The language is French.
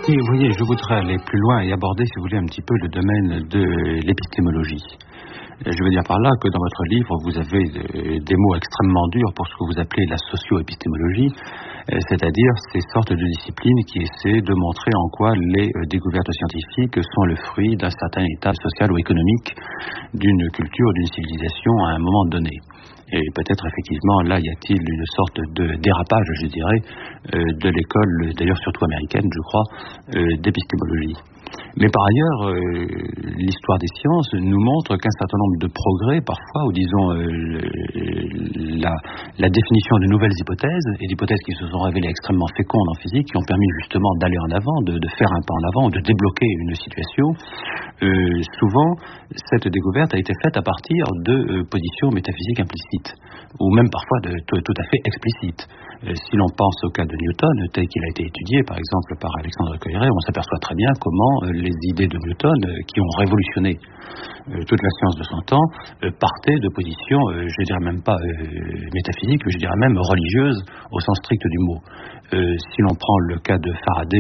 Et vous voyez, je voudrais aller plus loin et aborder, si vous voulez, un petit peu le domaine de l'épistémologie. Je veux dire par là que dans votre livre, vous avez des mots extrêmement durs pour ce que vous appelez la socio-épistémologie, c'est-à-dire ces sortes de disciplines qui essaient de montrer en quoi les découvertes scientifiques sont le fruit d'un certain état social ou économique, d'une culture, d'une civilisation à un moment donné. Et peut-être effectivement, là, y a-t-il une sorte de dérapage, je dirais, de l'école, d'ailleurs surtout américaine, je crois, d'épistémologie. Mais par ailleurs, l'histoire des sciences nous montre qu'un certain nombre de progrès, parfois, ou disons la définition de nouvelles hypothèses, et d'hypothèses qui se sont révélées extrêmement fécondes en physique, qui ont permis justement d'aller en avant, de faire un pas en avant, de débloquer une situation, souvent, cette découverte a été faite à partir de positions métaphysiques implicites, ou même parfois tout à fait explicites. Si l'on pense au cas de Newton, tel qu'il a été étudié, par exemple, par Alexandre Koyré, on s'aperçoit très bien comment les idées de Newton, qui ont révolutionné toute la science de son temps, partaient de positions, je dirais même pas métaphysiques, mais je dirais même religieuses, au sens strict du mot. Si l'on prend le cas de Faraday,